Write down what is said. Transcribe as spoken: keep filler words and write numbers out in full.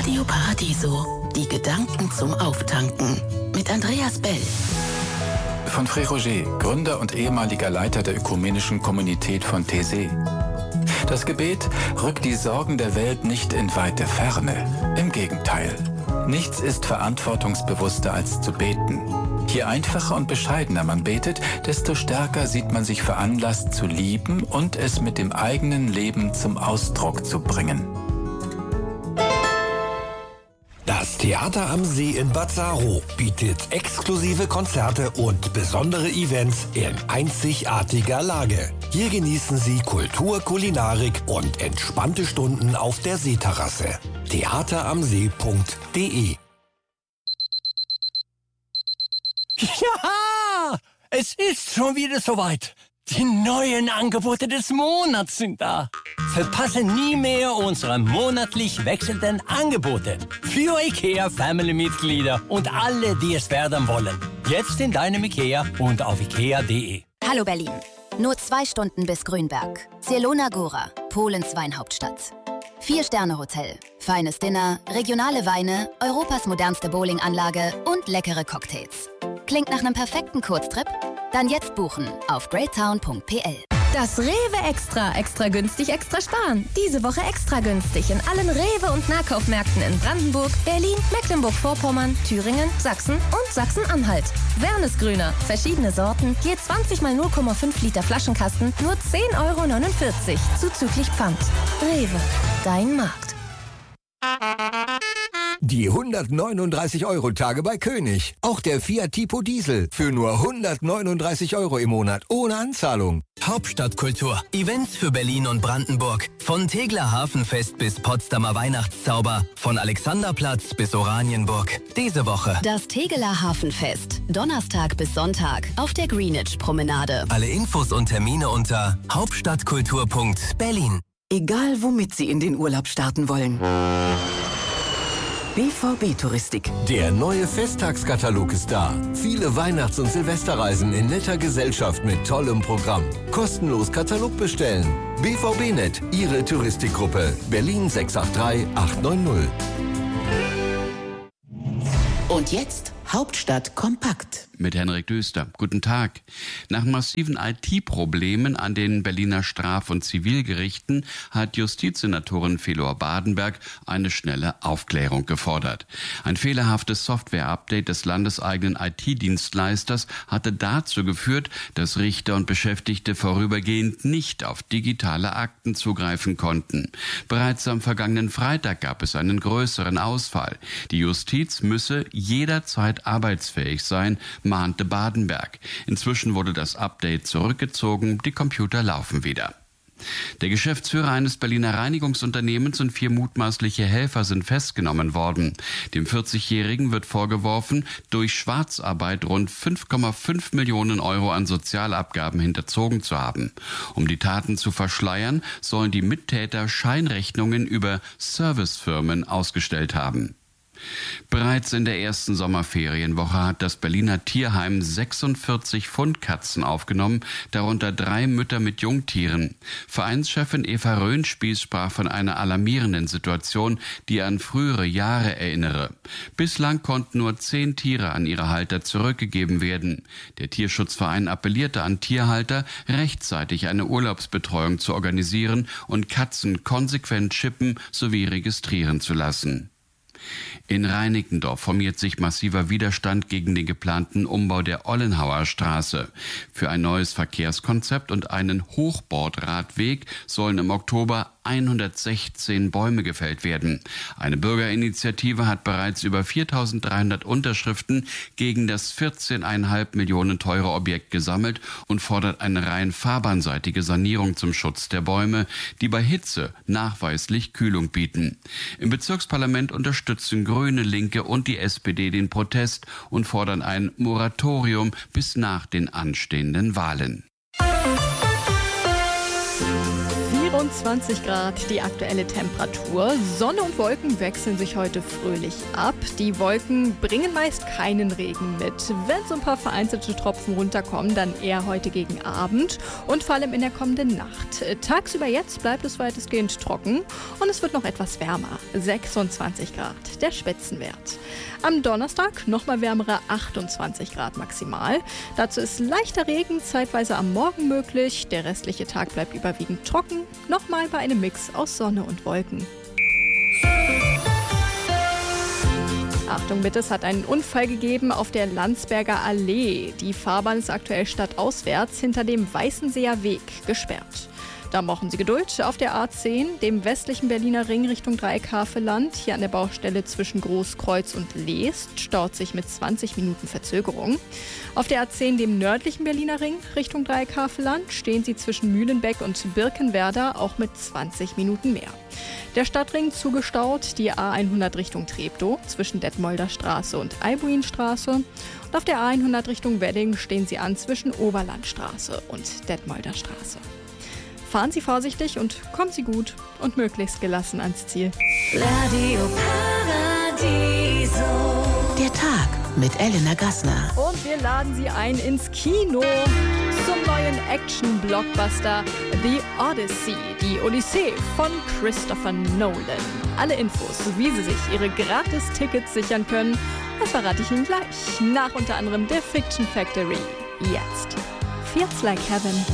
Radio Paradiso, die Gedanken zum Auftanken. Mit Andreas Bell. Von Frère Roger, Gründer und ehemaliger Leiter der ökumenischen Kommunität von Taizé. Das Gebet rückt die Sorgen der Welt nicht in weite Ferne. Im Gegenteil. Nichts ist verantwortungsbewusster als zu beten. Je einfacher und bescheidener man betet, desto stärker sieht man sich veranlasst zu lieben und es mit dem eigenen Leben zum Ausdruck zu bringen. Das Theater am See in Bad Saro bietet exklusive Konzerte und besondere Events in einzigartiger Lage. Hier genießen Sie Kultur, Kulinarik und entspannte Stunden auf der Seeterrasse. theateramsee punkt de. Ja, es ist schon wieder soweit. Die neuen Angebote des Monats sind da. Verpasse nie mehr unsere monatlich wechselnden Angebote. Für IKEA-Family-Mitglieder und alle, die es werden wollen. Jetzt in deinem IKEA und auf ikea punkt de. Hallo Berlin. Nur zwei Stunden bis Grünberg. Zielona Góra, Polens Weinhauptstadt. Vier-Sterne-Hotel, feines Dinner, regionale Weine, Europas modernste Bowlinganlage und leckere Cocktails. Klingt nach einem perfekten Kurztrip? Dann jetzt buchen auf greattown punkt p l. Das Rewe Extra. Extra günstig, extra sparen. Diese Woche extra günstig in allen Rewe- und Nahkaufmärkten in Brandenburg, Berlin, Mecklenburg-Vorpommern, Thüringen, Sachsen und Sachsen-Anhalt. Wernesgrüner. Verschiedene Sorten. Je zwanzig mal null Komma fünf Liter Flaschenkasten. Nur zehn Euro neunundvierzig. Zuzüglich Pfand. Rewe. Dein Markt. Die hundertneununddreißig Euro Tage bei König. Auch der Fiat Tipo Diesel für nur hundertneununddreißig Euro im Monat ohne Anzahlung. Hauptstadtkultur. Events für Berlin und Brandenburg. Von Tegeler Hafenfest bis Potsdamer Weihnachtszauber. Von Alexanderplatz bis Oranienburg. Diese Woche Das Tegeler Hafenfest. Donnerstag bis Sonntag auf der Greenwich-Promenade. alle Infos und Termine unter hauptstadtkultur punkt berlin. Egal, womit Sie in den Urlaub starten wollen. B V B-Touristik. Der neue Festtagskatalog ist da. Viele Weihnachts- und Silvesterreisen in netter Gesellschaft mit tollem Programm. Kostenlos Katalog bestellen. B V B Punkt net, Ihre Touristikgruppe. Berlin sechs acht drei acht neun null. Und jetzt Hauptstadt kompakt. Mit Henrik Döster. Guten Tag. Nach massiven I T-Problemen an den Berliner Straf- und Zivilgerichten hat Justizsenatorin Felor Badenberg eine schnelle Aufklärung gefordert. Ein fehlerhaftes Software-Update des landeseigenen I T-Dienstleisters hatte dazu geführt, dass Richter und Beschäftigte vorübergehend nicht auf digitale Akten zugreifen konnten. Bereits am vergangenen Freitag gab es einen größeren Ausfall. Die Justiz müsse jederzeit arbeitsfähig sein, mahnte Badenberg. Inzwischen wurde das Update zurückgezogen, die Computer laufen wieder. Der Geschäftsführer eines Berliner Reinigungsunternehmens und vier mutmaßliche Helfer sind festgenommen worden. Dem vierzigjährigen wird vorgeworfen, durch Schwarzarbeit rund fünf Komma fünf Millionen Euro an Sozialabgaben hinterzogen zu haben. Um die Taten zu verschleiern, sollen die Mittäter Scheinrechnungen über Servicefirmen ausgestellt haben. Bereits in der ersten Sommerferienwoche hat das Berliner Tierheim sechsundvierzig Fundkatzen aufgenommen, darunter drei Mütter mit Jungtieren. Vereinschefin Eva Röhnspieß sprach von einer alarmierenden Situation, die an frühere Jahre erinnere. Bislang konnten nur zehn Tiere an ihre Halter zurückgegeben werden. Der Tierschutzverein appellierte an Tierhalter, rechtzeitig eine Urlaubsbetreuung zu organisieren und Katzen konsequent chippen sowie registrieren zu lassen. In Reinickendorf formiert sich massiver Widerstand gegen den geplanten Umbau der Ollenhauer Straße. Für ein neues Verkehrskonzept und einen Hochbordradweg sollen im Oktober hundertsechzehn Bäume gefällt werden. Eine Bürgerinitiative hat bereits über viertausenddreihundert Unterschriften gegen das vierzehn Komma fünf Millionen teure Objekt gesammelt und fordert eine rein fahrbahnseitige Sanierung zum Schutz der Bäume, die bei Hitze nachweislich Kühlung bieten. Im Bezirksparlament unterstützen Grüne, Linke und die S P D den Protest und fordern ein Moratorium bis nach den anstehenden Wahlen. sechsundzwanzig Grad die aktuelle Temperatur. Sonne und Wolken wechseln sich heute fröhlich ab. Die Wolken bringen meist keinen Regen mit. Wenn so ein paar vereinzelte Tropfen runterkommen, dann eher heute gegen Abend und vor allem in der kommenden Nacht. Tagsüber jetzt bleibt es weitestgehend trocken und es wird noch etwas wärmer. sechsundzwanzig Grad, der Spitzenwert. Am Donnerstag nochmal wärmere achtundzwanzig Grad maximal. Dazu ist leichter Regen zeitweise am Morgen möglich. Der restliche Tag bleibt überwiegend trocken. Nochmal bei einem Mix aus Sonne und Wolken. Achtung bitte, es hat einen Unfall gegeben auf der Landsberger Allee. Die Fahrbahn ist aktuell stadtauswärts hinter dem Weißenseer Weg gesperrt. Da brauchen Sie Geduld. Auf der A zehn, dem westlichen Berliner Ring Richtung Dreieck-Havelland, hier an der Baustelle zwischen Großkreuz und Leest, staut sich mit zwanzig Minuten Verzögerung. Auf der A zehn, dem nördlichen Berliner Ring Richtung Dreieck-Havelland, stehen Sie zwischen Mühlenbeck und Birkenwerder auch mit zwanzig Minuten mehr. Der Stadtring zugestaut, die A hundert Richtung Treptow zwischen Detmolder Straße und Albuinstraße. Und auf der A hundert Richtung Wedding stehen Sie an zwischen Oberlandstraße und Detmolder Straße. Fahren Sie vorsichtig und kommen Sie gut und möglichst gelassen ans Ziel. Radio Paradiso. Der Tag mit Elena Gassner. Und wir laden Sie ein ins Kino zum neuen Action-Blockbuster The Odyssey, die Odyssee von Christopher Nolan. Alle Infos, wie Sie sich Ihre Gratis-Tickets sichern können, das verrate ich Ihnen gleich. Nach unter anderem der Fiction Factory. Jetzt. Feels Like Heaven.